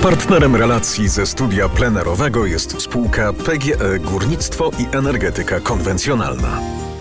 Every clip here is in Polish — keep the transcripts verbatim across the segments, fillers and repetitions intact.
Partnerem relacji ze studia plenerowego jest spółka P G E Górnictwo i Energetyka Konwencjonalna.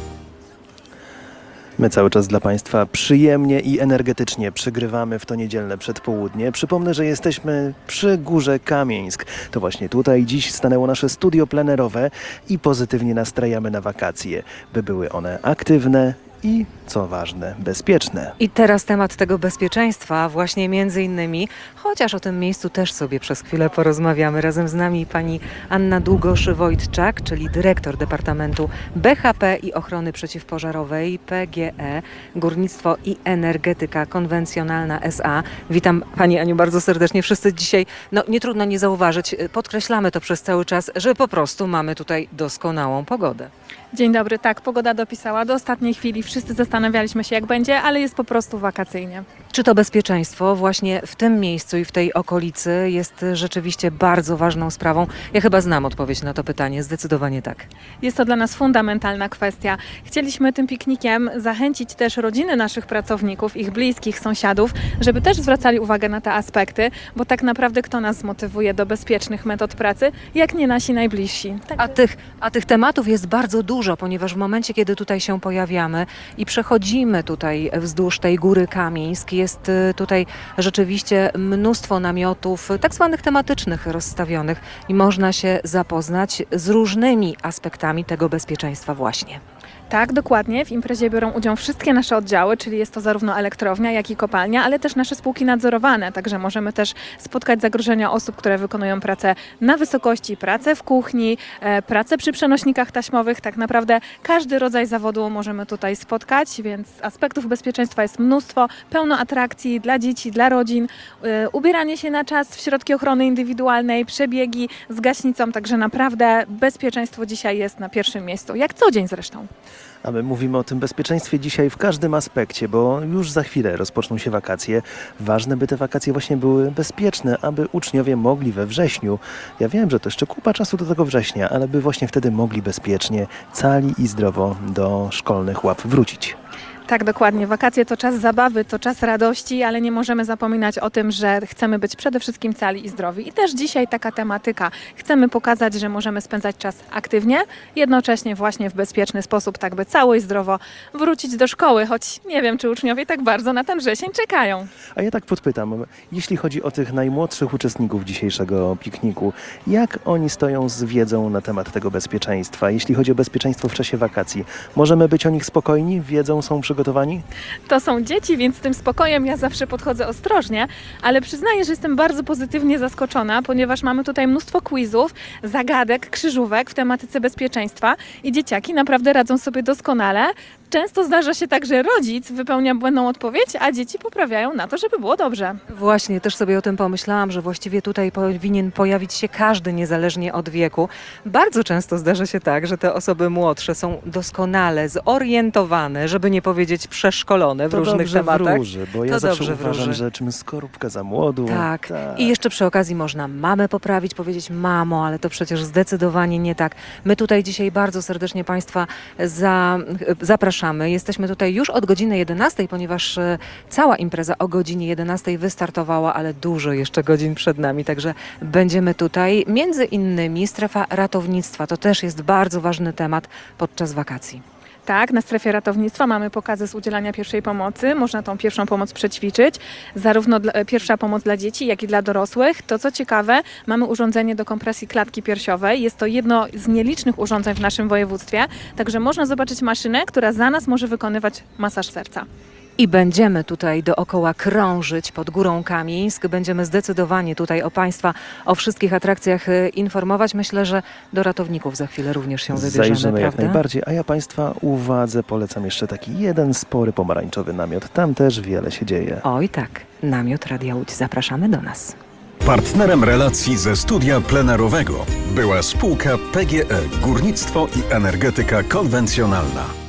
My cały czas dla Państwa przyjemnie i energetycznie przygrywamy w to niedzielne przedpołudnie. Przypomnę, że jesteśmy przy Górze Kamieńsk. To właśnie tutaj dziś stanęło nasze studio plenerowe i pozytywnie nastrajamy na wakacje, by były one aktywne i, co ważne, bezpieczne. I teraz temat tego bezpieczeństwa właśnie między innymi, chociaż o tym miejscu też sobie przez chwilę porozmawiamy. Razem z nami pani Anna Długosz-Wojtczak, czyli dyrektor Departamentu B H P i Ochrony Przeciwpożarowej P G E Górnictwo i Energetyka Konwencjonalna S A. Witam pani Aniu bardzo serdecznie. Wszyscy dzisiaj, no nie trudno nie zauważyć, podkreślamy to przez cały czas, że po prostu mamy tutaj doskonałą pogodę. Dzień dobry, tak, pogoda dopisała. Do ostatniej chwili wszyscy zastanawialiśmy się, jak będzie, ale jest po prostu wakacyjnie. Czy to bezpieczeństwo właśnie w tym miejscu i w tej okolicy jest rzeczywiście bardzo ważną sprawą? Ja chyba znam odpowiedź na to pytanie, zdecydowanie tak. Jest to dla nas fundamentalna kwestia. Chcieliśmy tym piknikiem zachęcić też rodziny naszych pracowników, ich bliskich, sąsiadów, żeby też zwracali uwagę na te aspekty, bo tak naprawdę kto nas zmotywuje do bezpiecznych metod pracy, jak nie nasi najbliżsi. Tak. A tych, a tych tematów jest bardzo dużo, ponieważ w momencie, kiedy tutaj się pojawiamy i przechodzimy tutaj wzdłuż tej Góry Kamieńsk, jest tutaj rzeczywiście mnóstwo namiotów tak zwanych tematycznych rozstawionych i można się zapoznać z różnymi aspektami tego bezpieczeństwa właśnie. Tak, dokładnie. W imprezie biorą udział wszystkie nasze oddziały, czyli jest to zarówno elektrownia, jak i kopalnia, ale też nasze spółki nadzorowane, także możemy też spotkać zagrożenia osób, które wykonują pracę na wysokości, pracę w kuchni, e, pracę przy przenośnikach taśmowych. Tak naprawdę każdy rodzaj zawodu możemy tutaj spotkać, więc aspektów bezpieczeństwa jest mnóstwo, pełno atrakcji dla dzieci, dla rodzin, e, ubieranie się na czas w środki ochrony indywidualnej, przebiegi z gaśnicą, także naprawdę bezpieczeństwo dzisiaj jest na pierwszym miejscu, jak co dzień zresztą. A my mówimy o tym bezpieczeństwie dzisiaj w każdym aspekcie, bo już za chwilę rozpoczną się wakacje. Ważne, by te wakacje właśnie były bezpieczne, aby uczniowie mogli we wrześniu, ja wiem, że to jeszcze kupa czasu do tego września, ale by właśnie wtedy mogli bezpiecznie, cali i zdrowo do szkolnych ław wrócić. Tak, dokładnie. Wakacje to czas zabawy, to czas radości, ale nie możemy zapominać o tym, że chcemy być przede wszystkim cali i zdrowi. I też dzisiaj taka tematyka. Chcemy pokazać, że możemy spędzać czas aktywnie, jednocześnie właśnie w bezpieczny sposób, tak by cało i zdrowo wrócić do szkoły, choć nie wiem, czy uczniowie tak bardzo na ten wrzesień czekają. A ja tak podpytam, jeśli chodzi o tych najmłodszych uczestników dzisiejszego pikniku, jak oni stoją z wiedzą na temat tego bezpieczeństwa? Jeśli chodzi o bezpieczeństwo w czasie wakacji, możemy być o nich spokojni? Wiedzą, są przygotowani? Gotowani? To są dzieci, więc z tym spokojem ja zawsze podchodzę ostrożnie, ale przyznaję, że jestem bardzo pozytywnie zaskoczona, ponieważ mamy tutaj mnóstwo quizów, zagadek, krzyżówek w tematyce bezpieczeństwa i dzieciaki naprawdę radzą sobie doskonale. Często zdarza się tak, że rodzic wypełnia błędną odpowiedź, a dzieci poprawiają na to, żeby było dobrze. Właśnie, też sobie o tym pomyślałam, że właściwie tutaj powinien pojawić się każdy, niezależnie od wieku. Bardzo często zdarza się tak, że te osoby młodsze są doskonale zorientowane, żeby nie powiedzieć przeszkolone w to różnych dobrze tematach. Wróży, bo ja to zawsze dobrze uważam, wróży. że czym skorupka za młodu. Tak. tak. I jeszcze przy okazji można mamę poprawić, powiedzieć mamo, ale to przecież zdecydowanie nie tak. My tutaj dzisiaj bardzo serdecznie Państwa za, zapraszamy. Jesteśmy tutaj już od godziny jedenastej, ponieważ cała impreza o godzinie jedenastej wystartowała, ale dużo jeszcze godzin przed nami, także będziemy tutaj. Między innymi strefa ratownictwa, to też jest bardzo ważny temat podczas wakacji. Tak, na strefie ratownictwa mamy pokazy z udzielania pierwszej pomocy. Można tą pierwszą pomoc przećwiczyć. Zarówno dla, pierwsza pomoc dla dzieci, jak i dla dorosłych. To co ciekawe, mamy urządzenie do kompresji klatki piersiowej. Jest to jedno z nielicznych urządzeń w naszym województwie. Także można zobaczyć maszynę, która za nas może wykonywać masaż serca. I będziemy tutaj dookoła krążyć pod Górą Kamieńsk. Będziemy zdecydowanie tutaj o Państwa, o wszystkich atrakcjach informować. Myślę, że do ratowników za chwilę również się wybierzemy, Zajrzymy prawda? jak najbardziej, a ja Państwa uwadze polecam jeszcze taki jeden spory pomarańczowy namiot. Tam też wiele się dzieje. Oj tak, namiot Radia Łódź. Zapraszamy do nas. Partnerem relacji ze studia plenerowego była spółka P G E Górnictwo i Energetyka Konwencjonalna.